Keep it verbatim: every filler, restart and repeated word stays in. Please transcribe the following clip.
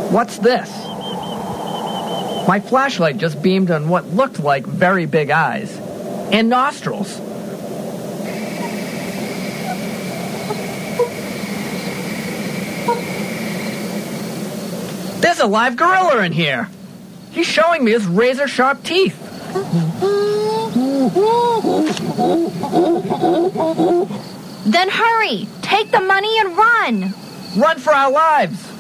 What's this? My flashlight just beamed on what looked like very big eyes. And nostrils. There's a live gorilla in here. He's showing me his razor-sharp teeth. Then hurry! Take the money and run! Run for our lives!